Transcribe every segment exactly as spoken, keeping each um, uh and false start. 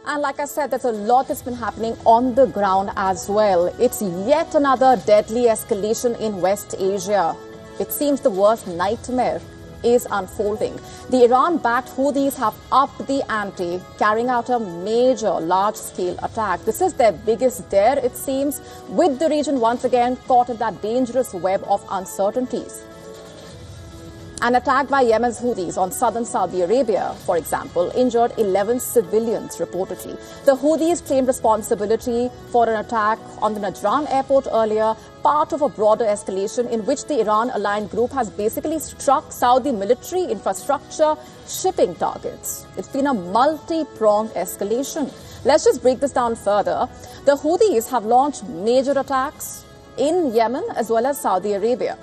And like I said, there's a lot that's been happening on the ground as well. It's yet another deadly escalation in West Asia. It seems the worst nightmare is unfolding. The Iran-backed Houthis have upped the ante, carrying out a major large-scale attack. This is their biggest dare, it seems, with the region once again caught in that dangerous web of uncertainties. An attack by Yemen's Houthis on southern Saudi Arabia, for example, injured eleven civilians reportedly. The Houthis claimed responsibility for an attack on the Najran airport earlier, part of a broader escalation in which the Iran-aligned group has basically struck Saudi military infrastructure shipping targets. It's been a multi-pronged escalation. Let's just break this down further. The Houthis have launched major attacks in Yemen as well as Saudi Arabia.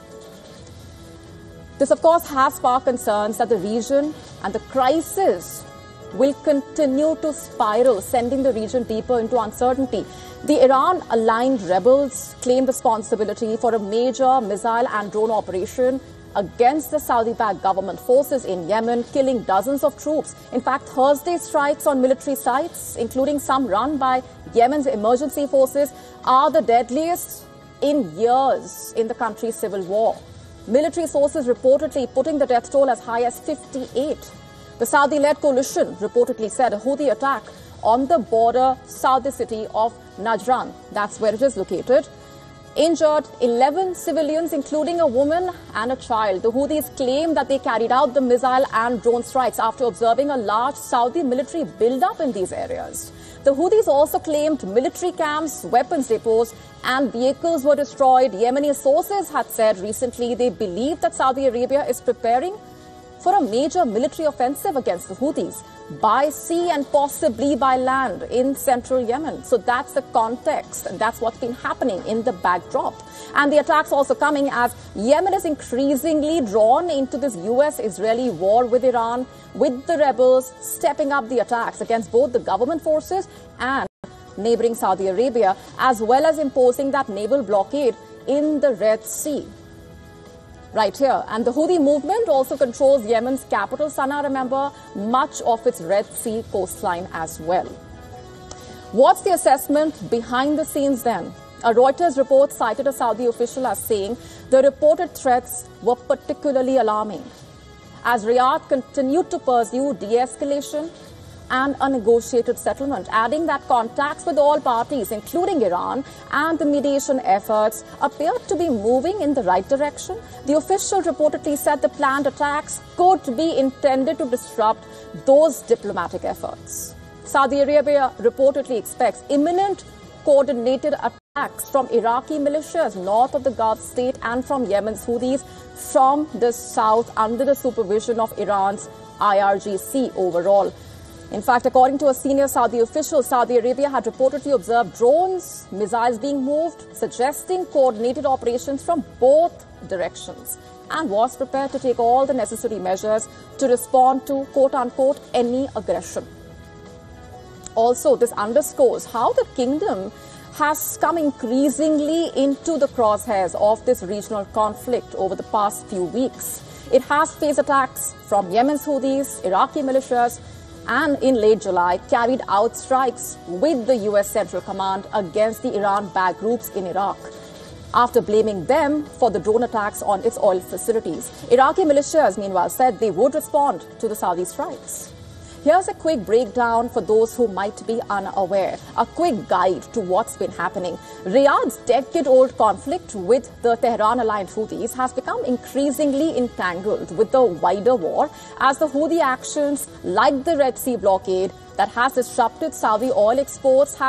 This, of course, has sparked concerns that the region and the crisis will continue to spiral, sending the region deeper into uncertainty. The Iran-aligned rebels claim responsibility for a major missile and drone operation against the Saudi-backed government forces in Yemen, killing dozens of troops. In fact, Thursday's strikes on military sites, including some run by Yemen's emergency forces, are the deadliest in years in the country's civil war. Military sources reportedly putting the death toll as high as fifty-eight. The Saudi-led coalition reportedly said a Houthi attack on the border Saudi city of Najran, that's where it is located, injured eleven civilians, including a woman and a child. The Houthis claim that they carried out the missile and drone strikes after observing a large Saudi military build-up in these areas. The Houthis also claimed military camps, weapons depots, and vehicles were destroyed. Yemeni sources had said recently they believe that Saudi Arabia is preparing for a major military offensive against the Houthis by sea and possibly by land in central Yemen. So that's the context, and that's what's been happening in the backdrop. And the attacks also coming as Yemen is increasingly drawn into this U S-Israeli war with Iran, with the rebels stepping up the attacks against both the government forces and neighboring Saudi Arabia, as well as imposing that naval blockade in the Red Sea. Right here. And the Houthi movement also controls Yemen's capital, Sana'a, remember, much of its Red Sea coastline as well. What's the assessment behind the scenes then? A Reuters report cited a Saudi official as saying the reported threats were particularly alarming, as Riyadh continued to pursue de-escalation and a negotiated settlement, adding that contacts with all parties, including Iran, and the mediation efforts appeared to be moving in the right direction. The official reportedly said the planned attacks could be intended to disrupt those diplomatic efforts. Saudi Arabia reportedly expects imminent coordinated attacks from Iraqi militias north of the Gulf state and from Yemen's Houthis from the south under the supervision of Iran's I R G C overall. In fact, according to a senior Saudi official, Saudi Arabia had reportedly observed drones, missiles being moved, suggesting coordinated operations from both directions, and was prepared to take all the necessary measures to respond to, quote-unquote, any aggression. Also, this underscores how the kingdom has come increasingly into the crosshairs of this regional conflict over the past few weeks. It has faced attacks from Yemen's Houthis, Iraqi militias, and in late July carried out strikes with the U S Central Command against the Iran-backed groups in Iraq, after blaming them for the drone attacks on its oil facilities. Iraqi militias, meanwhile, said they would respond to the Saudi strikes. Here's a quick breakdown for those who might be unaware, a quick guide to what's been happening. Riyadh's decade-old conflict with the Tehran-aligned Houthis has become increasingly entangled with the wider war, as the Houthi actions, like the Red Sea blockade that has disrupted Saudi oil exports, have